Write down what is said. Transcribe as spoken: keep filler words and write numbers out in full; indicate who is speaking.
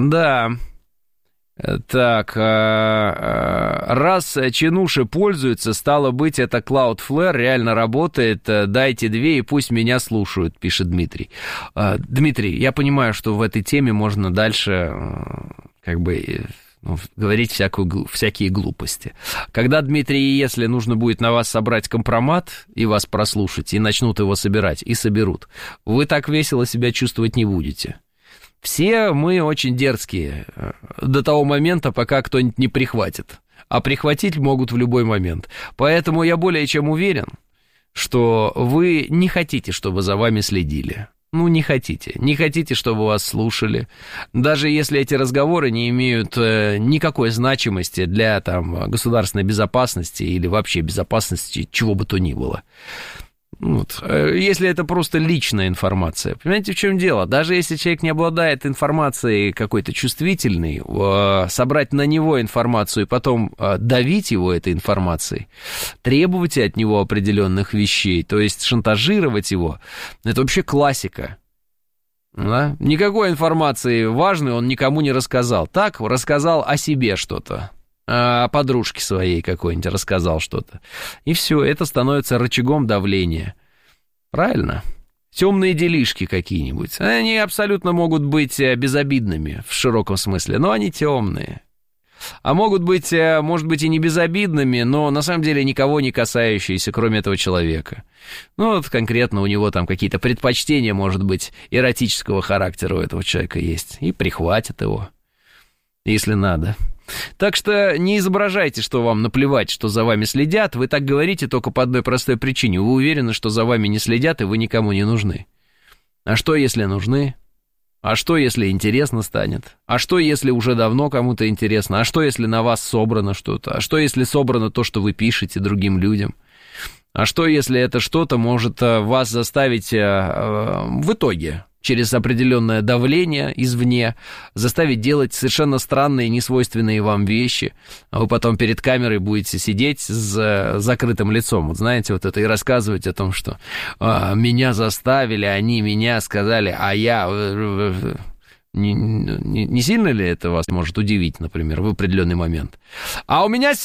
Speaker 1: Да. Так, раз чинуши пользуются, стало быть, это Cloudflare реально работает, дайте две и пусть меня слушают, пишет Дмитрий. Дмитрий, я понимаю, что в этой теме можно дальше как бы ну, говорить всякую, всякие глупости. Когда, Дмитрий, если нужно будет на вас собрать компромат и вас прослушать, и начнут его собирать, и соберут, вы так весело себя чувствовать не будете. Все мы очень дерзкие до того момента, пока кто-нибудь не прихватит. А прихватить могут в любой момент. Поэтому я более чем уверен, что вы не хотите, чтобы за вами следили. Ну, не хотите. Не хотите, чтобы вас слушали. Даже если эти разговоры не имеют никакой значимости для там, государственной безопасности или вообще безопасности чего бы то ни было. Вот. Если это просто личная информация. Понимаете, в чем дело? Даже если человек не обладает информацией какой-то чувствительной, собрать на него информацию и потом давить его этой информацией, требовать от него определенных вещей, то есть шантажировать его, это вообще классика. Да? Никакой информации важной он никому не рассказал. Так, рассказал о себе что-то. О подружке своей какой-нибудь рассказал что-то. И все, это становится рычагом давления. Правильно? Темные делишки какие-нибудь. Они абсолютно могут быть безобидными в широком смысле, но они темные. А могут быть, может быть, и не безобидными, но на самом деле никого не касающиеся, кроме этого человека. Ну, вот конкретно у него там какие-то предпочтения, может быть, эротического характера у этого человека есть. И прихватят его, если надо. Так что не изображайте, что вам наплевать, что за вами следят. Вы так говорите только по одной простой причине. Вы уверены, что за вами не следят, и вы никому не нужны. А что, если нужны? А что, если интересно станет? А что, если уже давно кому-то интересно? А что, если на вас собрано что-то? А что, если собрано то, что вы пишете другим людям? А что, если это что-то может вас заставить в итоге через определенное давление извне заставить делать совершенно странные, несвойственные вам вещи, а вы потом перед камерой будете сидеть с закрытым лицом, вот знаете, вот это, и рассказывать о том, что а, меня заставили, они меня сказали, а я... Не, не, не сильно ли это вас может удивить, например, в определенный момент? А у меня